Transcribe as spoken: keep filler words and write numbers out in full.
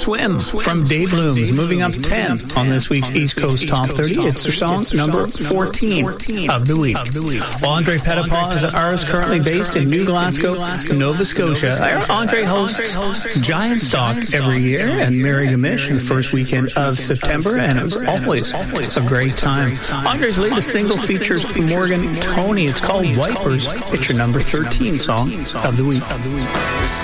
Swim from Daydreams, moving up ten on this week's East Coast Top thirty. It's their song number fourteen of the week. Well, Andre Pettipaw is an artist currently based in New Glasgow, Nova Scotia. Andre hosts Giant Stock every year and Mirigamish in the first weekend of September, and it's always a great time. Andre's latest single features Morgan Tony. It's called Wipers. It's your number thirteen song of the week.